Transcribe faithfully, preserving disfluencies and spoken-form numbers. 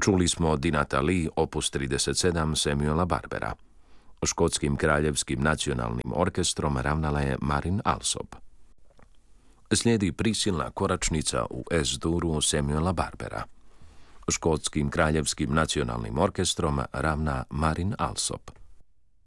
Čuli smo Di Nathalie, opus trideset sedam Samuela Barbera. Škotskim kraljevskim nacionalnim orkestrom ravnala je Marin Alsop. Slijedi prisilna koračnica u Es-duru Samuela Barbera. Škotskim kraljevskim nacionalnim orkestrom ravna Marin Alsop.